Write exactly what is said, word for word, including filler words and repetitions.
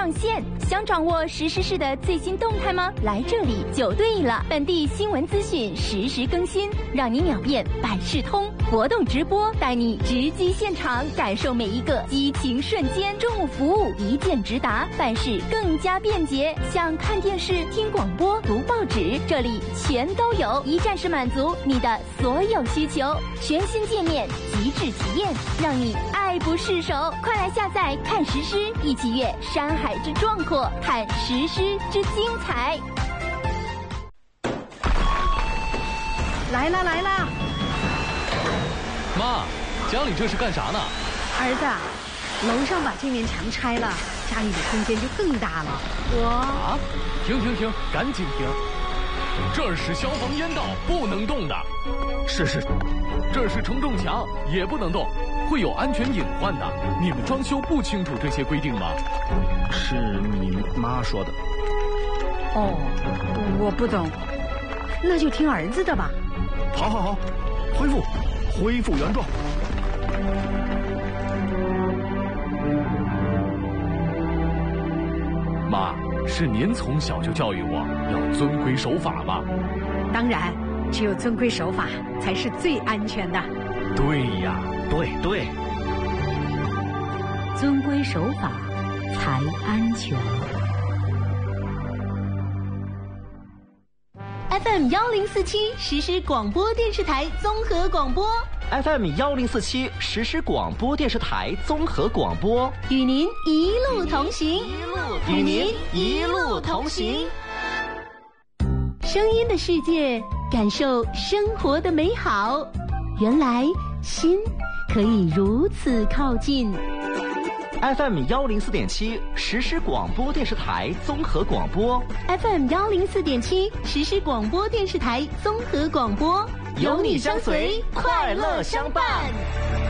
上线。想掌握石狮市的最新动态吗？来这里就对了，本地新闻资讯实时更新，让你秒变百事通。活动直播带你直击现场，感受每一个激情瞬间。中午服务一键直达，办事更加便捷。想看电视、听广播、读报纸，这里全都有，一站式满足你的所有需求。全新界面，极致体验，让你爱不释手。快来下载看石狮，一起阅山海之壮阔，看石狮之精彩。 来啦来啦！ 妈，家里这是干啥呢？ 儿子，楼上把这面墙拆了，家里的空间就更大了。我啊，停停停，赶紧停！这是消防烟道，不能动的。 是是， 这是承重墙，也不能动，会有安全隐患的。你们装修不清楚这些规定吗？ 是你妈说的。 哦，我不懂，那就听儿子的吧。 好好好，恢复，恢复原状。 妈，是您从小就教育我要遵规守法吧？ 当然，只有遵规守法才是最安全的。 对呀， 对对， 遵规守法才安全。 F M 幺零四七实时广播电视台综合广播 F M 幺零四七实时广播电视台综合广播， 与您一路同行， 与您一路同行。 声音的世界，感受生活的美好。原来心可以如此靠近。 F M 幺零四点七实时广播电视台综合广播 ，F M 幺零四点七实时广播电视台综合广播， 有你相随，快乐相伴。